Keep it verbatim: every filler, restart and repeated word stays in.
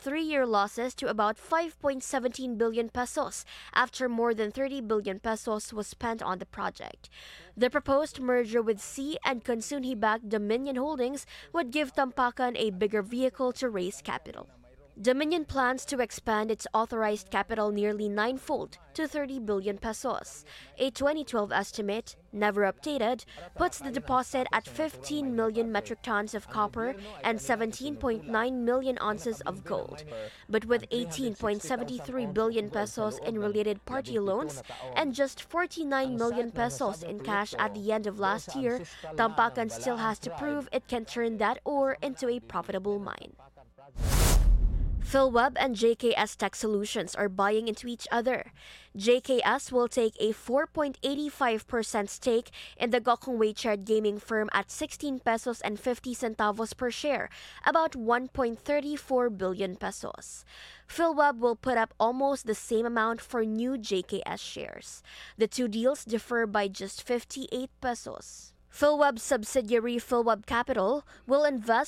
three-year losses to about five point one seven billion pesos after more than thirty billion pesos was spent on the project. The proposed merger with Sea and Consunji-backed Dominion Holdings would give Tampakan a bigger vehicle to raise capital. Dominion plans to expand its authorized capital nearly ninefold to thirty billion pesos. A twenty twelve estimate, never updated, puts the deposit at fifteen million metric tons of copper and seventeen point nine million ounces of gold. But with eighteen point seven three billion pesos in related party loans and just forty-nine million pesos in cash at the end of last year, Tampakan still has to prove it can turn that ore into a profitable mine. PhilWeb and J K S Tech Solutions are buying into each other. J K S will take a four point eight five percent stake in the Gokong Weichard gaming firm at sixteen pesos and fifty centavos per share, about one point three four billion pesos. PhilWeb will put up almost the same amount for new J K S shares. The two deals differ by just fifty-eight pesos. PhilWeb subsidiary PhilWeb Capital will invest